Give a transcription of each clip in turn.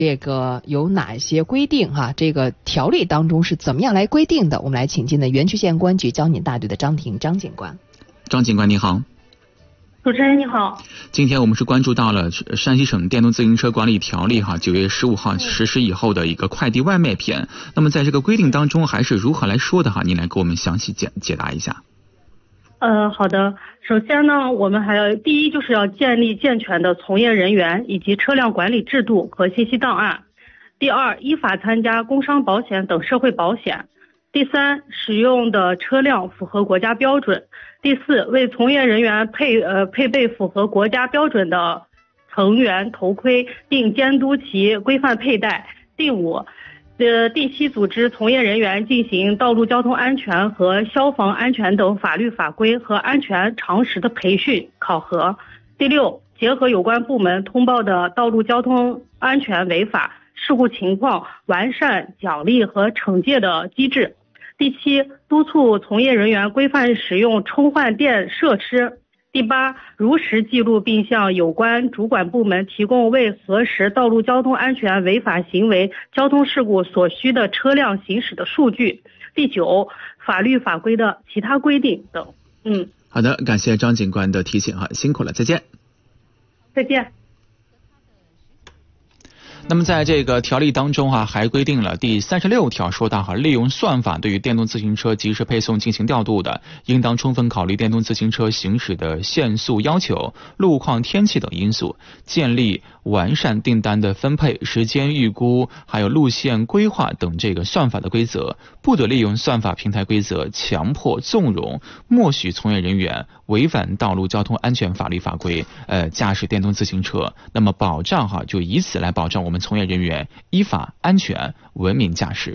这个有哪些规定哈？这个条例当中是怎么样来规定的？我们来请进的原区县公安局交警大队的张婷张警官。 张警官你好。 主持人你好。 今天我们是关注到了山西省电动自行车管理条例9月15号实施以后的一个快递外卖篇。那么在这个规定当中还是如何来说的哈？您来给我们详细解答一下。 好的。首先呢，我们第一就是要建立健全的从业人员以及车辆管理制度和信息档案。第二，依法参加工伤保险等社会保险。第三，使用的车辆符合国家标准。第四，为从业人员配备符合国家标准的成员头盔，并监督其规范佩戴。第五，定期组织从业人员进行道路交通安全和消防安全等法律法规和安全常识的培训考核。第六，结合有关部门通报的道路交通安全违法事故情况，完善奖励和惩戒的机制。第七，督促从业人员规范使用充换电设施。第八，如实记录并向有关主管部门提供为核实道路交通安全违法行为交通事故所需的车辆行驶的数据。第九，法律法规的其他规定等。 好的，感谢张警官的提醒哈，辛苦了，再见。 再见。 那么在这个条例当中还规定了第36条说到利用算法对于电动自行车及时配送进行调度的，应当充分考虑电动自行车行驶的限速要求、路况、天气等因素，建立完善订单的分配、时间预估还有路线规划等这个算法的规则，不得利用算法平台规则强迫、纵容、默许从业人员违反道路交通安全法律法规驾驶电动自行车。那么保障就以此来保障我们从业人员依法、安全、文明驾驶。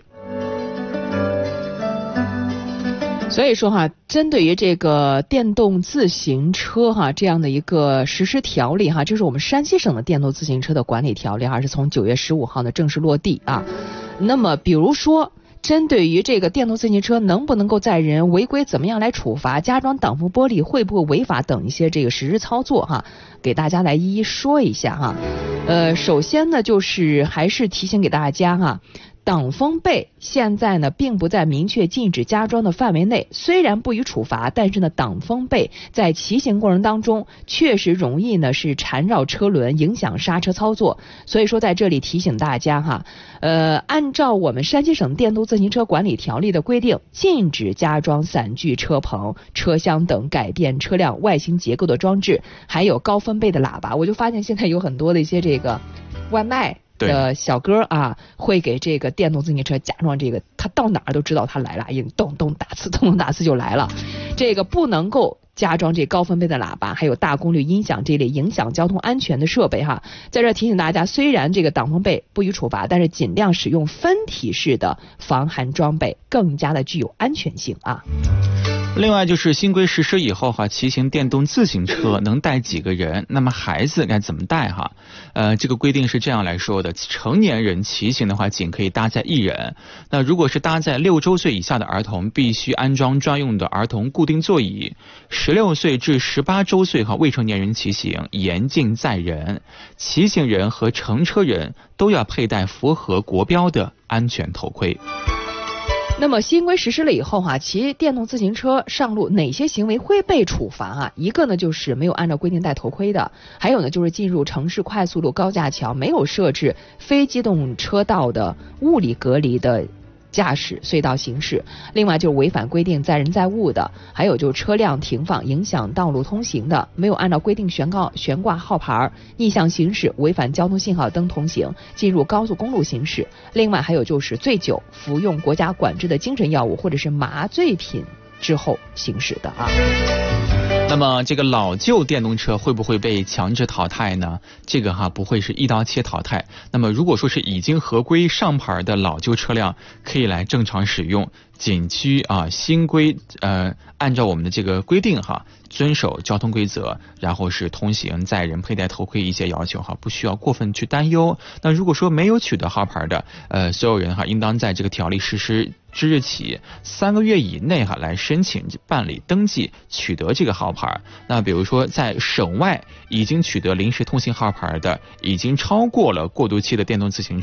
所以说针对于这个电动自行车这样的一个实施条例这是我们山西省的电动自行车的管理条例是从9月15号呢正式落地那么比如说针对于这个电动自行车能不能够载人违规怎么样来处罚，加装挡风玻璃会不会违法等一些这个实施操作给大家来一一说一下首先呢就是还是提醒给大家挡风被现在呢并不在明确禁止加装的范围内，虽然不予处罚，但是呢挡风被在骑行过程当中确实容易呢是缠绕车轮，影响刹车操作。所以说在这里提醒大家按照我们山西省电动自行车管理条例的规定，禁止加装伞具、车棚、车厢等改变车辆外形结构的装置，还有高分贝的喇叭。我就发现现在有很多的一些这个外卖的小哥会给这个电动自行车加装这个，他到哪儿都知道他来了，咚咚打次咚咚打次就来了。这个不能够加装这高分贝的喇叭，还有大功率音响这类影响交通安全的设备在这提醒大家，虽然这个挡风被不予处罚，但是尽量使用分体式的防寒装备，更加的具有安全性另外就是新规实施以后骑行电动自行车能带几个人，那么孩子该怎么带这个规定是这样来说的，成年人骑行的话仅可以搭载1人，那如果是搭载6周岁以下的儿童，必须安装专用的儿童固定座椅，16岁至18周岁未成年人骑行严禁载人，骑行人和乘车人都要佩戴符合国标的安全头盔。 那么新规实施了以后骑电动自行车上路哪些行为会被处罚一个呢就是没有按照规定戴头盔的，还有呢就是进入城市快速路、高架桥没有设置非机动车道的物理隔离的驾驶隧道行驶，另外就是违反规定载人载物的，还有就是车辆停放影响道路通行的，没有按照规定悬挂号牌、逆向行驶、违反交通信号灯通行、进入高速公路行驶，另外还有就是醉酒、服用国家管制的精神药物或者是麻醉品之后行驶的那么这个老旧电动车会不会被强制淘汰呢？这个不会是一刀切淘汰。那么如果说是已经合规上牌的老旧车辆，可以来正常使用，仅需新规按照我们的这个规定遵守交通规则，然后是通行、载人、佩戴头盔一些要求不需要过分去担忧。那如果说没有取得号牌的所有人应当在这个条例实施之日起3个月以内来申请办理登记取得这个号牌。那比如说在省外已经取得临时通行号牌的，已经超过了过渡期的电动自行车